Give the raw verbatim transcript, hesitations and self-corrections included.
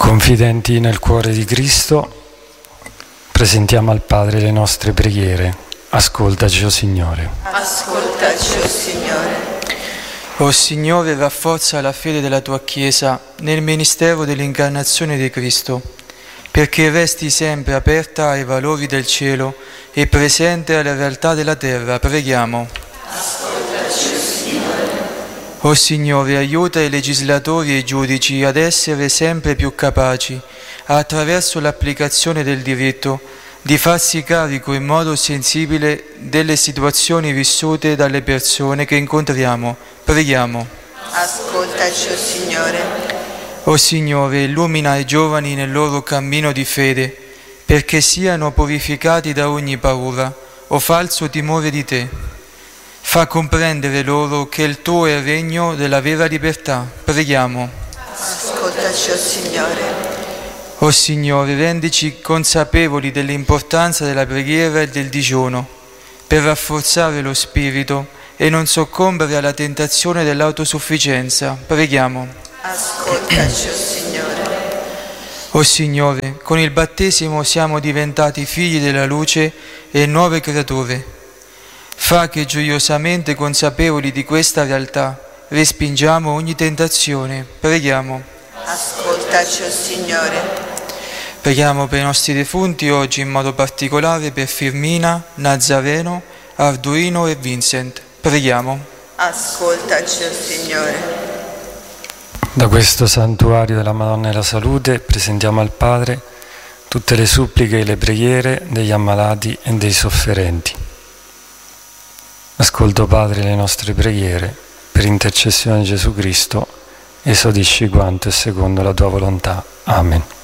Confidenti nel cuore di Cristo, presentiamo al Padre le nostre preghiere. Ascoltaci, o Signore. Ascoltaci, o Signore. O Signore, rafforza la fede della tua Chiesa nel ministero dell'incarnazione di Cristo, perché resti sempre aperta ai valori del cielo e presente alle realtà della terra. Preghiamo. Ascoltaci, o Signore. O Signore, aiuta i legislatori e i giudici ad essere sempre più capaci, attraverso l'applicazione del diritto, di farsi carico in modo sensibile delle situazioni vissute dalle persone che incontriamo. Preghiamo. Ascoltaci, o Signore. O Signore, illumina i giovani nel loro cammino di fede, perché siano purificati da ogni paura o falso timore di Te. Fa comprendere loro che il Tuo è il regno della vera libertà. Preghiamo. Ascoltaci, o Signore. O Signore, rendici consapevoli dell'importanza della preghiera e del digiuno, per rafforzare lo spirito e non soccombere alla tentazione dell'autosufficienza. Preghiamo. Ascoltaci, o Signore. O Signore, con il battesimo siamo diventati figli della luce e nuove creature. Fa che gioiosamente consapevoli di questa realtà respingiamo ogni tentazione. Preghiamo. Ascoltaci, o Signore. Preghiamo per i nostri defunti oggi, in modo particolare per Firmina, Nazareno, Arduino e Vincent. Preghiamo. Ascoltaci, o Signore. Da questo santuario della Madonna della Salute presentiamo al Padre tutte le suppliche e le preghiere degli ammalati e dei sofferenti. Ascolto, Padre, le nostre preghiere, per intercessione di Gesù Cristo, esaudisci quanto è secondo la Tua volontà. Amen.